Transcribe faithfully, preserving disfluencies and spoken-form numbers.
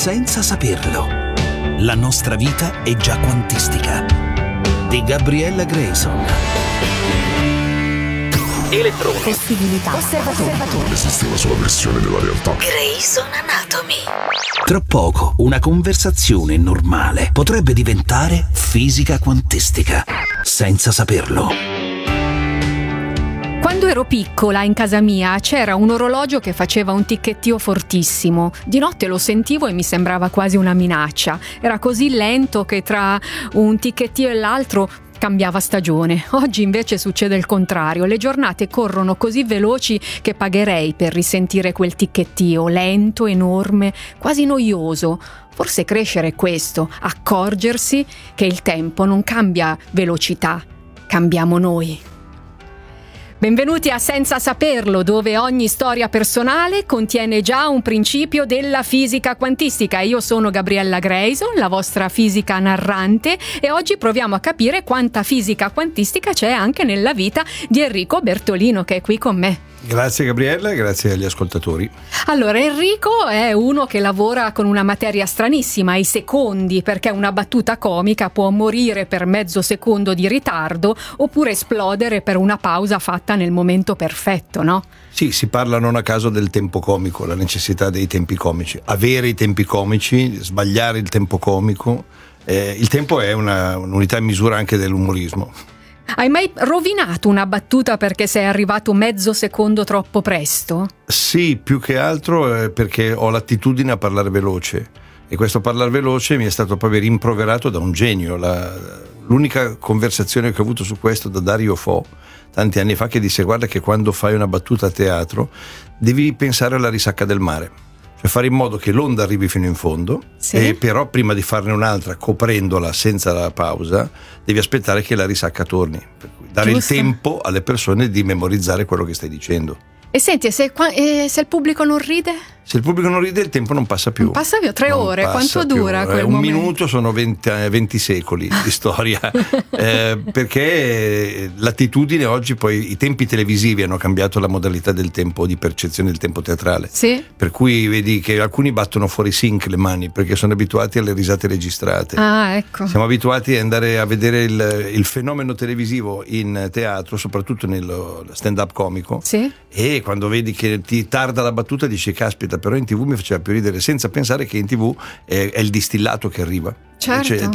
senza saperlo. La nostra vita è già quantistica. Di Gabriella Grayson. Elettroni. Possibilità. Osservatori. Esiste una sola versione della realtà. Grayson Anatomy. Tra poco una conversazione normale potrebbe diventare fisica quantistica, senza saperlo. Quando ero piccola in casa mia c'era un orologio che faceva un ticchettio fortissimo. Di notte lo sentivo e mi sembrava quasi una minaccia. Era così lento che tra un ticchettio e l'altro cambiava stagione. Oggi invece succede il contrario. Le giornate corrono così veloci che pagherei per risentire quel ticchettio lento, enorme, quasi noioso. Forse crescere è questo, accorgersi che il tempo non cambia velocità, cambiamo noi. Benvenuti a Senza Saperlo, dove ogni storia personale contiene già un principio della fisica quantistica. Io sono Gabriella Grayson, la vostra fisica narrante, e oggi proviamo a capire quanta fisica quantistica c'è anche nella vita di Enrico Bertolino, che è qui con me. Grazie Gabriella e grazie agli ascoltatori. Allora, Enrico è uno che lavora con una materia stranissima, i secondi, perché una battuta comica può morire per mezzo secondo di ritardo oppure esplodere per una pausa fatta nel momento perfetto, no? Sì, si parla non a caso del tempo comico, la necessità dei tempi comici. Avere i tempi comici, sbagliare il tempo comico. Eh, il tempo è una, un'unità in misura anche dell'umorismo. Hai mai rovinato una battuta perché sei arrivato mezzo secondo troppo presto? Sì, più che altro eh, perché ho l'attitudine a parlare veloce, e questo parlare veloce mi è stato poi rimproverato da un genio. La, l'unica conversazione che ho avuto su questo da Dario Fo tanti anni fa, che disse: guarda che quando fai una battuta a teatro devi pensare alla risacca del mare, cioè fare in modo che l'onda arrivi fino in fondo, sì. E però prima di farne un'altra, coprendola senza la pausa, devi aspettare che la risacca torni, per cui dare Giusto. il tempo alle persone di memorizzare quello che stai dicendo. E senti, se, e se il pubblico non ride? Se il pubblico non ride, il tempo non passa più. Non passa più, tre non ore, quanto dura quel Un momento? minuto sono venti, venti secoli di storia, eh, perché l'attitudine oggi, poi i tempi televisivi hanno cambiato la modalità del tempo, di percezione del tempo teatrale. Sì. Per cui vedi che alcuni battono fuori sync le mani, perché sono abituati alle risate registrate. Ah, ecco. Siamo abituati ad andare a vedere il, il fenomeno televisivo in teatro, soprattutto nello stand-up comico. Sì. E quando vedi che ti tarda la battuta dici: caspita, però in tv mi faceva più ridere, senza pensare che in tv è, è il distillato che arriva. Certo. Cioè,